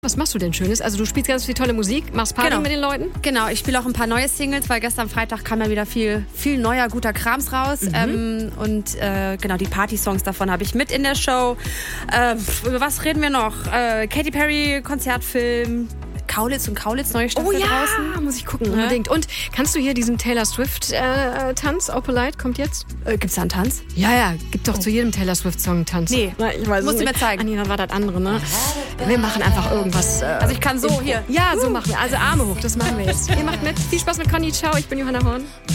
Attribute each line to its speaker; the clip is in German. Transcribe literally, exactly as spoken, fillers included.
Speaker 1: Was machst du denn Schönes? Also du spielst ganz viel tolle Musik, machst Party
Speaker 2: Genau.
Speaker 1: mit den Leuten?
Speaker 2: Genau, ich spiele auch ein paar neue Singles, weil gestern Freitag kam ja wieder viel, viel neuer, guter Krams raus.
Speaker 1: Mhm.
Speaker 2: Ähm, und äh, genau, die Party-Songs davon habe ich mit in der Show. Äh, über was reden wir noch? Äh, Katy Perry, Konzertfilm, Kaulitz und Kaulitz, neue Staffel
Speaker 1: Oh ja,
Speaker 2: draußen.
Speaker 1: muss ich gucken,
Speaker 2: Ja.
Speaker 1: unbedingt. Und kannst du hier diesen Taylor Swift-Tanz, äh, Opalite, kommt jetzt?
Speaker 2: Äh, gibt's da einen Tanz?
Speaker 1: Ja, ja, gibt doch zu jedem Taylor Swift-Song einen Tanz.
Speaker 2: Nee,
Speaker 1: Na, ich weiß
Speaker 2: musst
Speaker 1: es
Speaker 2: du
Speaker 1: nicht.
Speaker 2: mir zeigen.
Speaker 1: Ah, nee, dann war das andere, ne? Wir machen einfach irgendwas. Äh,
Speaker 2: Also ich kann so, hier.
Speaker 1: Ja, so machen wir. Also Arme hoch, das machen wir jetzt. Ihr macht mit. Viel Spaß mit Conny. Ciao, ich bin Johanna Horn.